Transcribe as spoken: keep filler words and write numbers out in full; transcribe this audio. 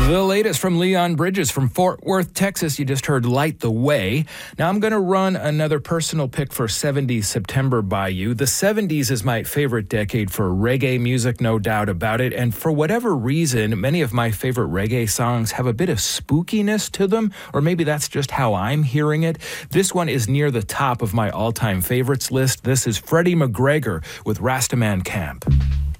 The latest from Leon Bridges from Fort Worth, Texas. You just heard Light the Way. Now I'm going to run another personal pick for seventies September by you. The seventies is my favorite decade for reggae music, no doubt about it. And for whatever reason, many of my favorite reggae songs have a bit of spookiness to them, or maybe that's just how I'm hearing it. This one is near the top of my all-time favorites list. This is Freddie McGregor with Rastaman Camp.